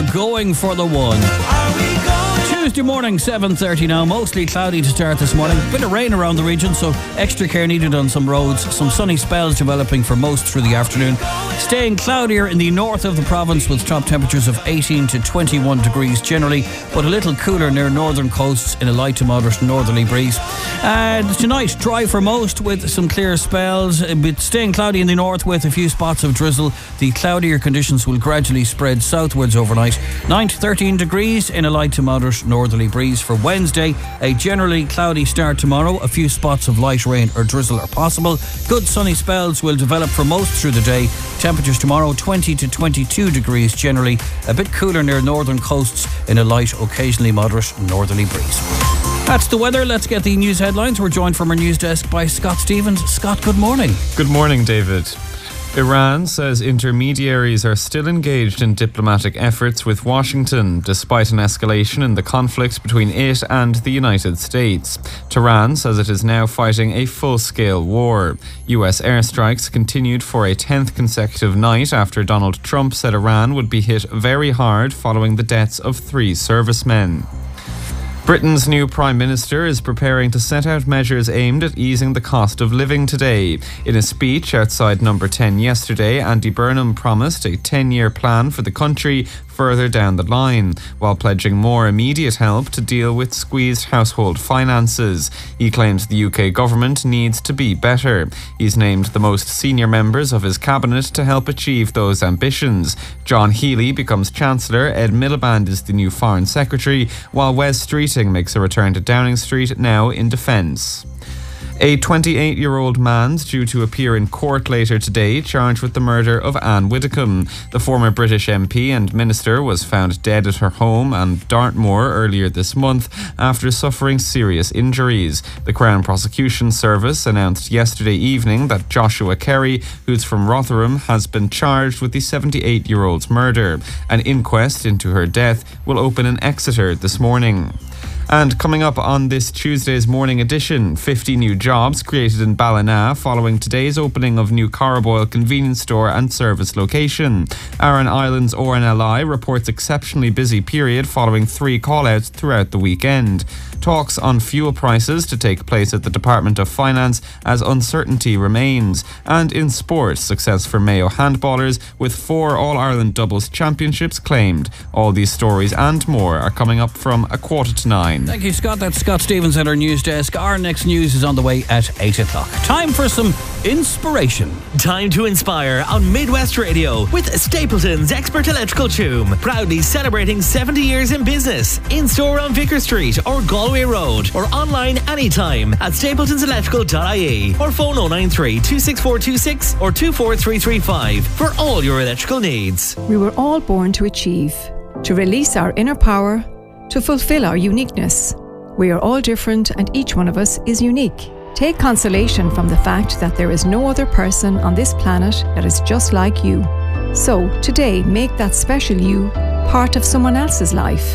going for the one. Tuesday morning, 7:30 now. Mostly cloudy to start this morning. Bit of rain around the region, so extra care needed on some roads. Some sunny spells developing for most through the afternoon. Staying cloudier in the north of the province with top temperatures of 18 to 21 degrees generally, but a little cooler near northern coasts in a light to moderate northerly breeze. Tonight, dry for most with some clear spells, but staying cloudy in the north with a few spots of drizzle. The cloudier conditions will gradually spread southwards overnight. 9 to 13 degrees in a light to moderate northerly breeze for Wednesday. A generally cloudy start tomorrow. A few spots of light rain or drizzle are possible. Good sunny spells will develop for most through the day. Temperatures tomorrow 20 to 22 degrees generally. A bit cooler near northern coasts in a light, occasionally moderate northerly breeze. That's the weather. Let's get the news headlines. We're joined from our news desk by Scott Stevens. Scott, good morning. Good morning, David. Iran says intermediaries are still engaged in diplomatic efforts with Washington, despite an escalation in the conflict between it and the United States. Tehran says it is now fighting a full-scale war. US airstrikes continued for a 10th consecutive night after Donald Trump said Iran would be hit very hard following the deaths of 3 servicemen. Britain's new Prime Minister is preparing to set out measures aimed at easing the cost of living today. In a speech outside Number 10 yesterday, Andy Burnham promised a 10-year plan for the country further down the line, while pledging more immediate help to deal with squeezed household finances. He claims the UK government needs to be better. He's named the most senior members of his cabinet to help achieve those ambitions. John Healey becomes Chancellor, Ed Miliband is the new Foreign Secretary, while Wes Streeting makes a return to Downing Street, now in defence. A 28-year-old man's due to appear in court later today, charged with the murder of Anne Widdecombe. The former British MP and minister was found dead at her home in Dartmoor earlier this month after suffering serious injuries. The Crown Prosecution Service announced yesterday evening that Joshua Kerry, who's from Rotherham, has been charged with the 78-year-old's murder. An inquest into her death will open in Exeter this morning. And coming up on this Tuesday's morning edition, 50 new jobs created in Ballina following today's opening of new Carraboyle convenience store and service location. Aran Islands RNLI reports exceptionally busy period following 3 call-outs throughout the weekend. Talks on fuel prices to take place at the Department of Finance as uncertainty remains. And in sport, success for Mayo handballers with 4 All-Ireland doubles championships claimed. All these stories and more are coming up from 9:15. Thank you, Scott. That's Scott Stevens at our news desk. Our next news is on the way at 8 o'clock. Time for some inspiration. Time to inspire on Midwest Radio with Stapleton's Expert Electrical Choom. Proudly celebrating 70 years in business. In store on Vicar Street or Galway Road, or online anytime at stapletonselectrical.ie, or phone 093 26426 or 24335 for all your electrical needs. We were all born to achieve, to release our inner power, to fulfill our uniqueness. We are all different and each one of us is unique. Take consolation from the fact that there is no other person on this planet that is just like you. So today, make that special you part of someone else's life.